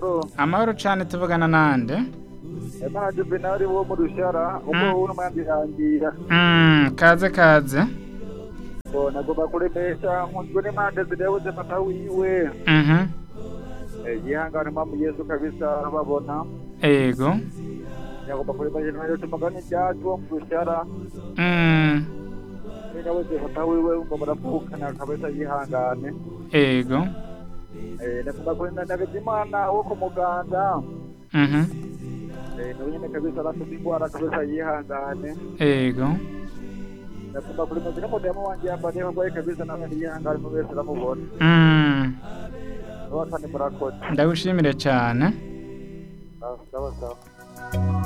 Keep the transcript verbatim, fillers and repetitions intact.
amahoro. Amahoro cane tuvugana nande? Emana Juvenali wo mu Rushara, uko uri mandirangira. Mm, kaze kaze. Bo nagomba kuremesha nkunzwe n'impande zirebuze papa wiwe. Mhm. Eh yihangane mamu Yesu kabisa babona. Ego. Nagomba kuremesha nayo tumagani ryacu wo mu Rushara. Mm. Ninawe papa wiwe ngo murapfukana kabisa yihangane. Ego. Eh nagomba kuremesha Nagazimana wo ku muganda. Mhm. Eh nyine kabisa arasubingwara kabisa yihangane. Ego. Nagomba kuremesha n'umudamu wanje yambariye ngo kabisa nawe yihangane mu wese aramubona. Mm. Wasa ni murakoze. Ndagushimire cyane. Sawa sawa.